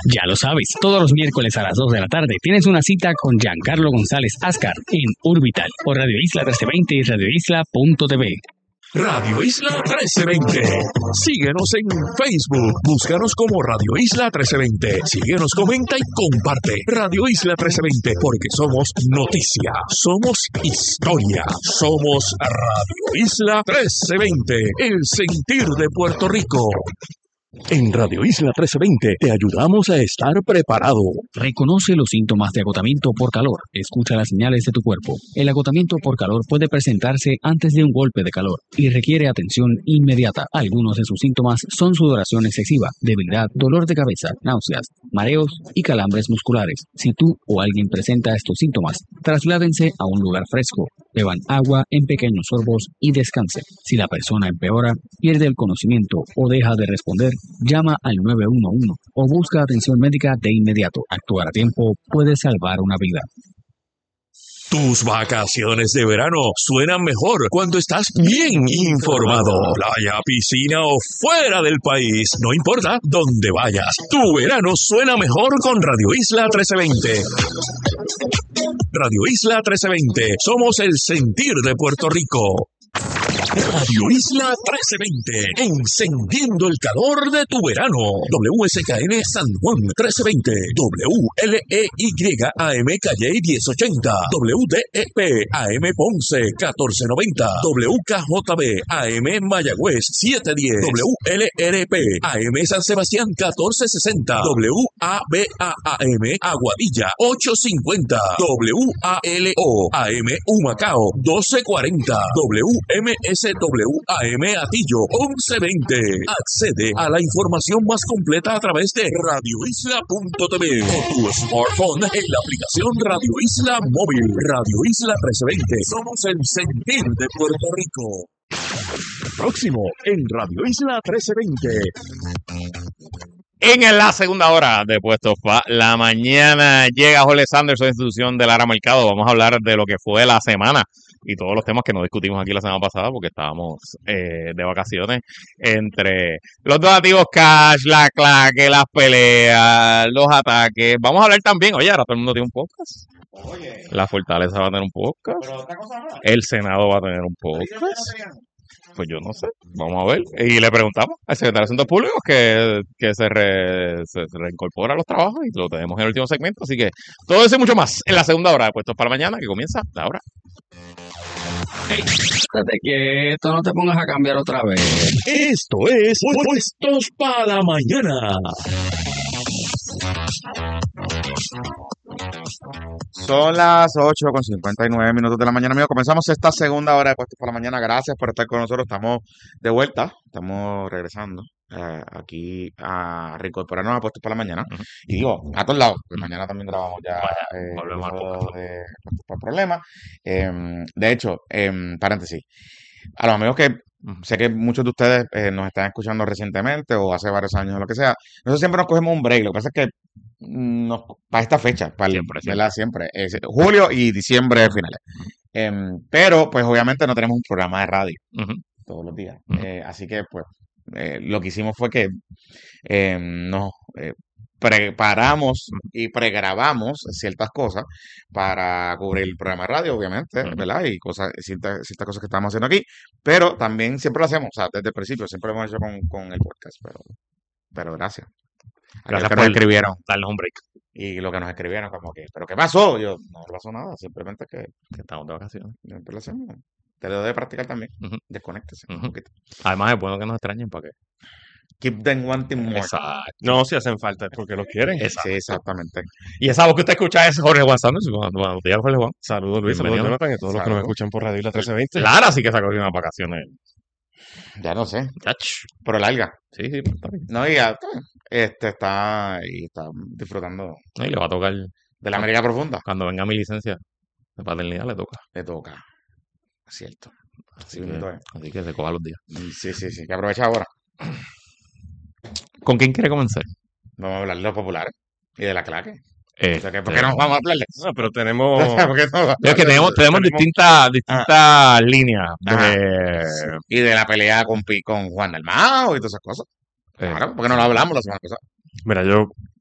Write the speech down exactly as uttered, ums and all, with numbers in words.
Ya lo sabes, todos los miércoles a las dos de la tarde tienes una cita con Giancarlo González Ascar en Orbital por Radio Isla trece veinte y radio isla punto t v. Radio Isla trece veinte. Síguenos en Facebook. Búscanos como Radio Isla trece veinte. Síguenos, comenta y comparte. Radio Isla trece veinte, porque somos noticia, somos historia, somos Radio Isla trece veinte, el sentir de Puerto Rico. En Radio Isla trece veinte te ayudamos a estar preparado. Reconoce los síntomas de agotamiento por calor. Escucha las señales de tu cuerpo. El agotamiento por calor puede presentarse antes de un golpe de calor y requiere atención inmediata. Algunos de sus síntomas son sudoración excesiva, debilidad, dolor de cabeza, náuseas, mareos y calambres musculares. Si tú o alguien presenta estos síntomas, trasládense a un lugar fresco. Beban agua en pequeños sorbos y descansen. Si la persona empeora, pierde el conocimiento o deja de responder, llama al nueve uno uno o busca atención médica de inmediato. Actuar a tiempo puede salvar una vida. Tus vacaciones de verano suenan mejor cuando estás bien informado. Playa, piscina o fuera del país, no importa dónde vayas, tu verano suena mejor con Radio Isla trece veinte. Radio Isla trece veinte, somos el sentir de Puerto Rico. Radio Isla trece veinte, encendiendo el calor de tu verano. W S K N San Juan trece veinte, W L E Y A M Calle diez ochenta, W D E P A M Ponce catorce noventa, W K J B A M Mayagüez setecientos diez, W L R P A M San Sebastián catorce sesenta, W A B A A M Aguadilla ochocientos cincuenta, W A L O A M Humacao doce cuarenta, W M S W A M Atillo once veinte. Accede a la información más completa a través de radio isla punto t v o tu smartphone en la aplicación Radio Isla Móvil. Radio Isla trece veinte. Somos el sentir de Puerto Rico. Próximo en Radio Isla trece veinte. En la segunda hora de Puestos para la Mañana llega Jorge Sanderson, institución de Lara Mercado. Vamos a hablar de lo que fue la semana y todos los temas que no discutimos aquí la semana pasada porque estábamos eh, de vacaciones, entre los donativos cash, la claque, las peleas, los ataques. Vamos a hablar también, oye, ahora todo el mundo tiene un podcast. Oye. La Fortaleza va a tener un podcast. Pero otra cosa más. El Senado va a tener un podcast. Pues yo no sé, vamos a ver. Y le preguntamos al secretario de Asuntos Públicos que, que se, re, se, se reincorpora a los trabajos y lo tenemos en el último segmento. Así que todo eso y mucho más en la segunda hora de Puestos para la Mañana, que comienza ahora. Hey, estate quieto, no te pongas a cambiar otra vez. Esto es Puestos para la Mañana. Son las ocho con cincuenta y nueve minutos de la mañana, amigos. Comenzamos esta segunda hora de Puestos por la Mañana. Gracias por estar con nosotros. Estamos de vuelta, estamos regresando eh, aquí a reincorporarnos a Puestos por la Mañana. Uh-huh. Y digo, a todos lados, pues mañana también grabamos ya eh, volvemos de Puestos por Problemas. Eh, de hecho, eh, paréntesis, a los amigos que sé que muchos de ustedes eh, nos están escuchando recientemente o hace varios años o lo que sea, nosotros siempre nos cogemos un break. Lo que pasa es que nos, para esta fecha, para siempre, el, siempre, siempre es julio y diciembre finales. Uh-huh. Um, pero, pues, obviamente no tenemos un programa de radio uh-huh. todos los días. Uh-huh. Eh, así que, pues, eh, lo que hicimos fue que eh, nos eh, preparamos y pregrabamos ciertas cosas para cubrir el programa de radio, obviamente, uh-huh. ¿verdad? Y cosas, ciertas, ciertas cosas que estamos haciendo aquí. Pero también siempre lo hacemos, o sea, desde el principio, siempre lo hemos hecho con, con el podcast. Pero, pero gracias. Gracias que por nos escribieron. Darnos un break. Y lo que nos escribieron, como que, ¿pero qué pasó? Yo, no pasó nada, simplemente que, que estamos de vacaciones. Siempre lo hacemos. Te lo debo practicar también. Uh-huh. Desconéctese uh-huh. un poquito. Además, es bueno que nos extrañen para que. Keep them wanting more. Exacto. No, si hacen falta, es porque los quieren. Exacto. Sí, exactamente. Y esa voz que usted escucha es Jorge Juan Santos. Buenos días, Jorge Juan. Saludos, Luis. Saludos, Jonathan. Y a todos los que nos escuchan por Radio Isla trece veinte. Lara sí que sacó unas vacaciones. Ya no sé. Touch. Pero larga. Sí, sí, pues está bien. No, y ya este está, y está disfrutando. Y le va a tocar. De la América Profunda. Cuando venga mi licencia de paternidad le toca. Le toca. Es cierto. Así, que, así que se coja los días. Sí, sí, sí. Que aprovecha ahora. ¿Con quién quiere comenzar? Vamos a hablar de los populares y de la claque. Eh, o sea, que, ¿por qué no vamos a hablarle? No, pero tenemos... no, es que tenemos, tenemos, tenemos distintas, distintas ah. líneas. De... Sí. Y de la pelea con, con Juan Dalmao y todas esas cosas. Eh, claro, porque no lo hablamos la semana pasada. Mira, yo